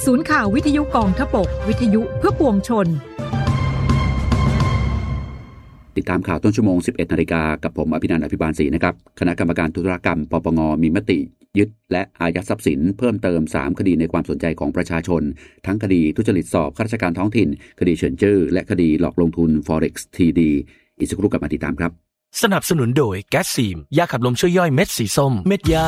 ศูนย์ข่าววิทยุกองทพบกวิทยุเพื่อปวงชนติดตามข่าวต้นชั่วโมง 11:00 น.กับผมอภินันท์ อภิบาลศรีนะครับคณะกรรมการธุรกรรมปปงมีมติยึดและอายัดทรัพย์สินเพิ่มเติม3คดีในความสนใจของประชาชนทั้งคดีทุจริตสอบข้าราชการท้องถิ่นคดีเฉินจื้อและคดีหลอกลงทุน Forex TD อีกสักครู่กลับมาติดตามครับสนับสนุนโดยแก๊สซีมยาขับลมช่วยย่อยเม็ดสีส้มเม็ดยา